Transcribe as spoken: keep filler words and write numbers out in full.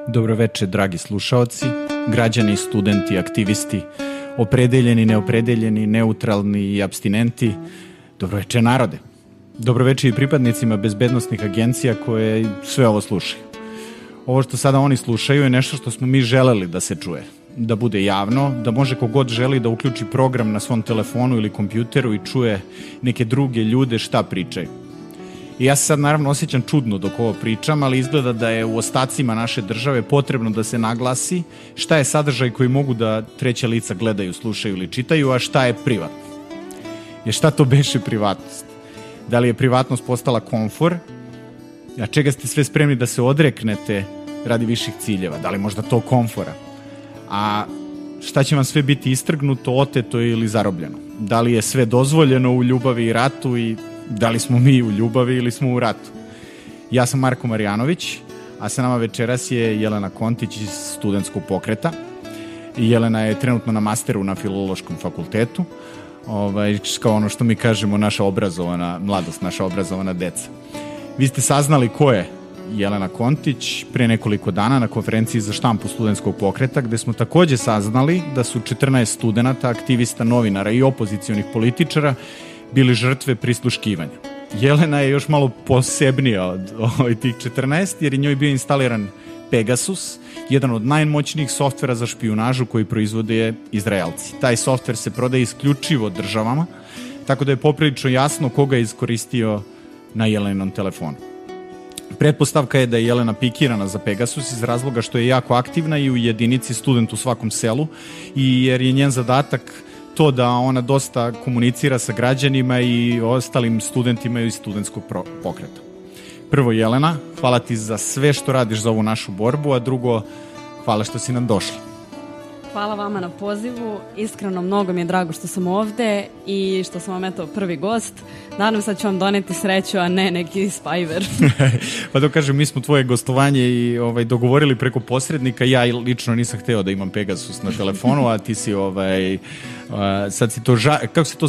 Dobro veče, dragi slušaoci, građani, studenti, aktivisti, opredeljeni, neopredeljeni, neutralni i abstinenti. Dobro veče, narode. Dobro veče i pripadnicima bezbednostnih agencija koje sve ovo slušaju. Ovo što sada oni slušaju je nešto što smo mi želeli da se čuje. Da bude javno, da može kogod želi da uključi program na svom telefonu ili kompjuteru i čuje neke druge ljude šta pričaju. I ja se sad naravno osjećam čudno dok ovo pričam, ali izgleda da je u ostacima naše države potrebno da se naglasi šta je sadržaj koji mogu da treća lica gledaju, slušaju ili čitaju, a šta je privatno. Jer šta to beše privatnost? Da li je privatnost postala komfor? A čega ste sve spremni da se odreknete radi viših ciljeva? Da li možda to komfora? A šta će vam sve biti istrgnuto, oteto ili zarobljeno? Da li je sve dozvoljeno u ljubavi i ratu i da li smo mi u ljubavi ili smo u ratu? Ja sam Marko Marjanović, a sa nama večeras je Jelena Kontić iz Studentskog pokreta. Jelena je trenutno na masteru na Filološkom fakultetu, ovaj, kao ono što mi kažemo naša obrazovana mladost, naša obrazovana deca. Vi ste saznali ko je Jelena Kontić pre nekoliko dana na konferenciji za štampu Studentskog pokreta, gde smo takođe saznali da su četrnaest studenata, aktivista, novinara i opozicionih političara bili žrtve prisluškivanja. Jelena je još malo posebnija od, od tih četrnaest, jer je njoj bio instaliran Pegasus, jedan od najmoćnijih softvera za špijunažu koji proizvode Izraelci. Taj softver se prodaje isključivo državama, tako da je poprilično jasno koga je iskoristio na Jelenom telefonu. Pretpostavka je da je Jelena pikirana za Pegasus iz razloga što je jako aktivna i u jedinici Student u svakom selu, i jer je njen zadatak to da ona dosta komunicira sa građanima i ostalim studentima iz Studentskog pokreta. Prvo, Jelena, hvala ti za sve što radiš za ovu našu borbu, a drugo, hvala što si nam došla. Hvala vama na pozivu, iskreno mnogo mi je drago što sam ovde i što sam vam eto prvi gost. Nadam se da ću vam doneti sreću, a ne neki spajver. Pa da kažem, mi smo tvoje gostovanje i ovaj, dogovorili preko posrednika. Ja lično nisam hteo da imam Pegasus na telefonu, a ti si ovaj, uh, sad si to ža... kako se to